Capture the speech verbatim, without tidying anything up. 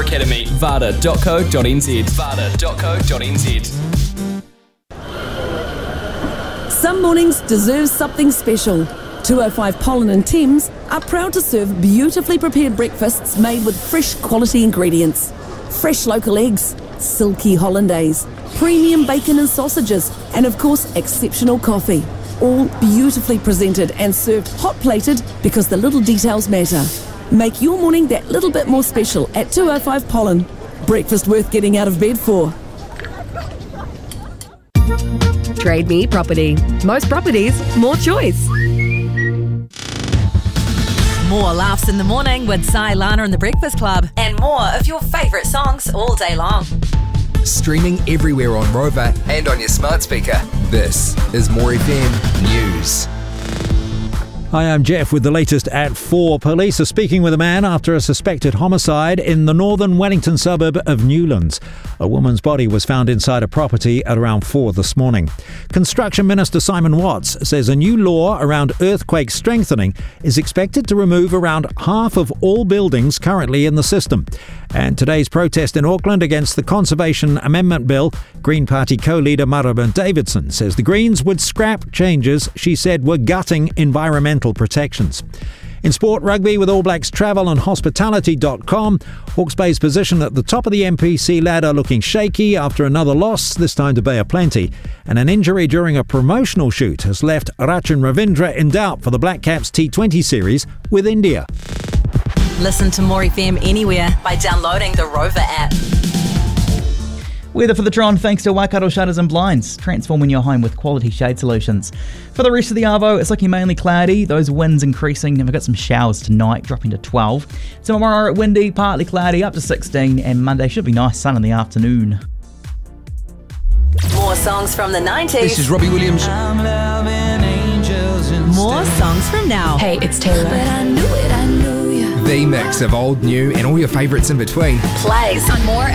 Academy. vada dot co dot n z. vada dot co dot n z. Some mornings deserve something special. two oh five Pollen and Thames are proud to serve beautifully prepared breakfasts made with fresh quality ingredients. Fresh local eggs, silky hollandaise, premium bacon and sausages, and of course exceptional coffee. All beautifully presented and served hot-plated because the little details matter. Make your morning that little bit more special at two oh five Pollen. Breakfast worth getting out of bed for. Trade Me Property. Most properties, more choice. More laughs in the morning with Sai Lana and the Breakfast Club, and more of your favourite songs all day long. Streaming everywhere on Rover and on your smart speaker. This is More F M News. Hi, I'm Jeff with the latest at four. Police are speaking with a man after a suspected homicide in the northern Wellington suburb of Newlands. A woman's body was found inside a property at around four this morning. Construction Minister Simon Watts says a new law around earthquake strengthening is expected to remove around half of all buildings currently in the system. And today's protest in Auckland against the Conservation Amendment Bill, Green Party co-leader Marama Davidson says the Greens would scrap changes she said were gutting environmental protections. In sport rugby, with All Blacks Travel and Hospitality dot com, Hawke's Bay's position at the top of the N P C ladder looking shaky after another loss, this time to Bay of Plenty. And an injury during a promotional shoot has left Rachin Ravindra in doubt for the Black Caps T twenty series with India. Listen to More F M anywhere by downloading the Rover app. Weather for the Tron thanks to Waikato Shutters and Blinds, transforming your home with quality shade solutions. For the rest of the Arvo, it's looking mainly cloudy, those winds increasing, and we've got some showers tonight, dropping to twelve. Tomorrow, windy, partly cloudy, up to sixteen, and Monday should be nice, sun in the afternoon. More songs from the nineties. This is Robbie Williams. More songs from now. Hey, it's Taylor. But I knew it, I knew you. The mix of old, new, and all your favourites in between. Plays on More